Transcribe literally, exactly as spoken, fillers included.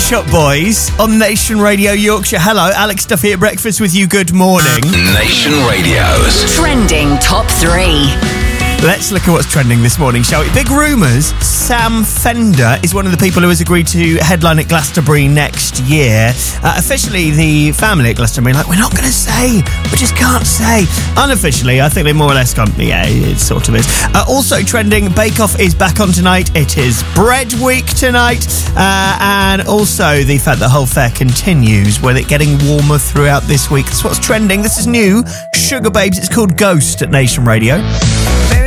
Shop Boys on Nation Radio Yorkshire. Hello, Alex Duffy at breakfast with you. Good morning. Nation Radio's Trending Top three. Let's look at what's trending this morning, shall we? Big rumours. Sam Fender is one of the people who has agreed to headline at Glastonbury next year. Uh, officially, the family at Glastonbury are like, we're not going to say. We just can't say. Unofficially, I think they more or less gone, yeah, it sort of is. Uh, also trending, Bake Off is back on tonight. It is Bread Week tonight. Uh, and also the fact that whole fair continues with it getting warmer throughout this week. That's what's trending. This is new. Sugar Babes. It's called Ghost at Nation Radio.